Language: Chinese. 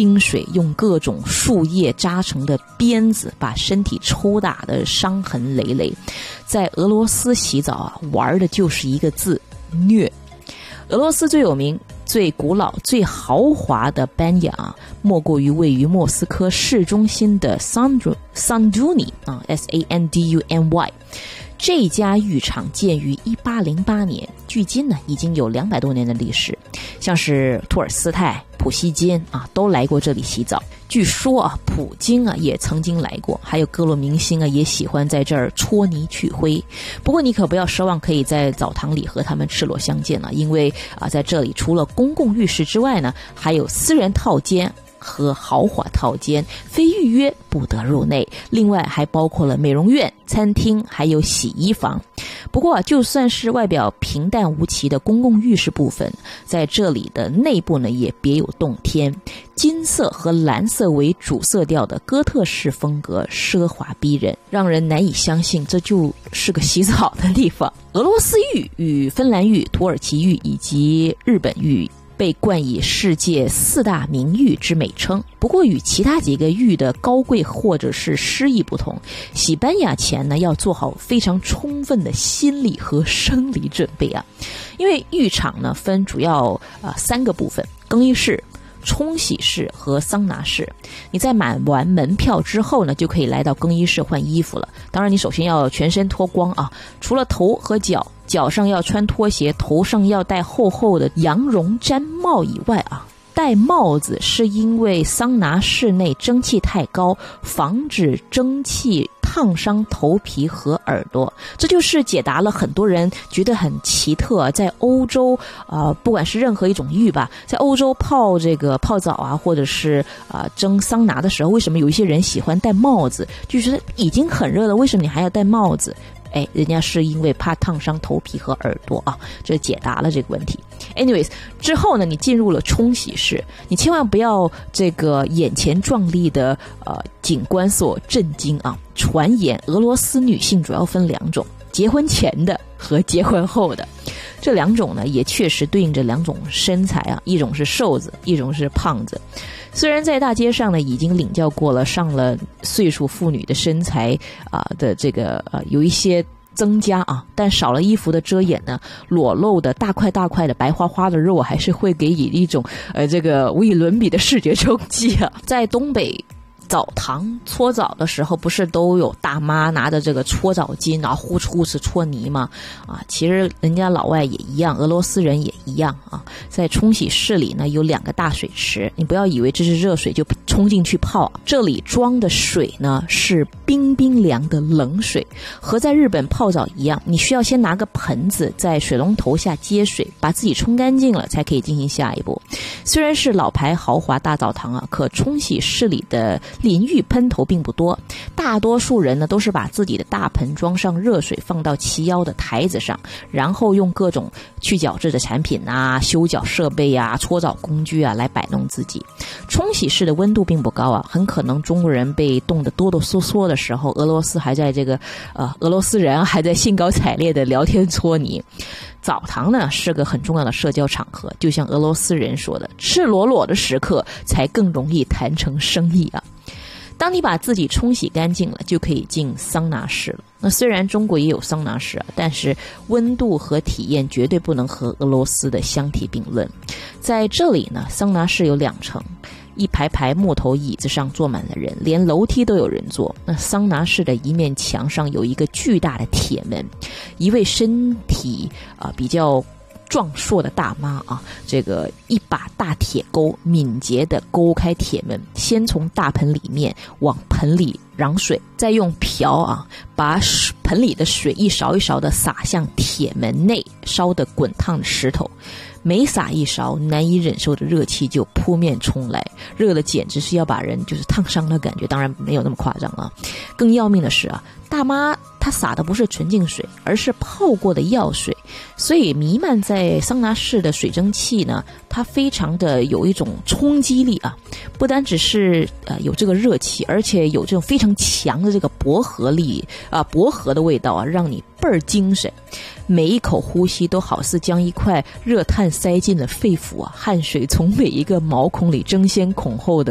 冰水，用各种树叶扎成的鞭子把身体抽打的伤痕累累。在俄罗斯洗澡啊，玩的就是一个字：虐。俄罗斯最有名、最古老、最豪华的班雅啊，莫过于位于莫斯科市中心的Sanduny啊 ，Sanduny。这家浴场建于1808年，距今呢已经有200多年的历史。像是托尔斯泰、普希金啊，都来过这里洗澡。据说啊，普京啊也曾经来过，还有各路明星啊也喜欢在这儿搓泥取灰。不过你可不要奢望可以在澡堂里和他们赤裸相见了，因为啊，在这里除了公共浴室之外呢，还有私人套间和豪华套间，非预约不得入内。另外还包括了美容院、餐厅，还有洗衣房。不过就算是外表平淡无奇的公共浴室部分，在这里的内部呢也别有洞天。金色和蓝色为主色调的哥特式风格奢华逼人，让人难以相信这就是个洗澡的地方。俄罗斯浴与芬兰浴、土耳其浴以及日本浴被冠以世界4大名浴之美称。不过与其他几个浴的高贵或者是诗意不同，洗班雅前呢要做好非常充分的心理和生理准备啊。因为浴场呢分主要3个部分：更衣室、冲洗室和桑拿室。你在买完门票之后呢，就可以来到更衣室换衣服了。当然你首先要全身脱光啊，除了头和脚，脚上要穿拖鞋，头上要戴厚厚的羊绒毡帽以外啊，戴帽子是因为桑拿室内蒸汽太高，防止蒸汽烫伤头皮和耳朵。这就是解答了很多人觉得很奇特，在欧洲不管是任何一种浴吧，在欧洲泡澡啊，或者是蒸桑拿的时候，为什么有一些人喜欢戴帽子，就觉得已经很热了，为什么你还要戴帽子？人家是因为怕烫伤头皮和耳朵啊，这解答了这个问题。Anyways， 之后呢，你进入了冲洗室，你千万不要这个眼前壮丽的景观所震惊啊！传言俄罗斯女性主要分2种，结婚前的和结婚后的。这2种呢，也确实对应着2种身材啊，一种是瘦子，一种是胖子。虽然在大街上呢已经领教过了上了岁数妇女的身材的这个有一些增加啊，但少了衣服的遮掩呢，裸露的大块大块的白花花的肉还是会给予一种这个无与伦比的视觉冲击啊。在东北澡堂搓澡的时候，不是都有大妈拿着这个搓澡巾，然后呼哧呼哧搓泥吗？其实人家老外也一样，俄罗斯人也一样啊。在冲洗室里呢，有2个大水池，你不要以为这是热水就冲进去泡，这里装的水呢是冰冰凉的冷水，和在日本泡澡一样，你需要先拿个盆子在水龙头下接水，把自己冲干净了，才可以进行下一步。虽然是老牌豪华大澡堂啊，可冲洗室里的淋浴喷头并不多，大多数人呢都是把自己的大盆装上热水，放到齐腰的台子上，然后用各种去角质的产品啊、修脚设备啊、搓澡工具啊来摆弄自己。冲洗室的温度并不高啊，很可能中国人被冻得哆哆嗦嗦的时候，俄罗斯人还在兴高采烈的聊天搓泥。澡堂呢是个很重要的社交场合，就像俄罗斯人说的，赤裸裸的时刻才更容易谈成生意啊。当你把自己冲洗干净了，就可以进桑拿室了。那虽然中国也有桑拿室啊，但是温度和体验绝对不能和俄罗斯的相提并论。在这里呢，桑拿室有2层，一排排木头椅子上坐满了人，连楼梯都有人坐。那桑拿室的一面墙上有一个巨大的铁门，一位身体比较壮硕的大妈啊，这个一把大铁钩敏捷地勾开铁门，先从大盆里面往盆里舀水，再用瓢把盆里的水一勺一勺地洒向铁门内烧得滚烫的石头。每洒一勺，难以忍受的热气就扑面冲来，热的简直是要把人就是烫伤的感觉。当然没有那么夸张啊。更要命的是大妈她洒的不是纯净水，而是泡过的药水，所以弥漫在桑拿室的水蒸气呢，它非常的有一种冲击力啊，不单只是有这个热气，而且有这种非常强的这个薄荷的味道啊，让你倍儿精神。每一口呼吸都好似将一块热炭塞进了肺腑啊，汗水从每一个毛孔里争先恐后的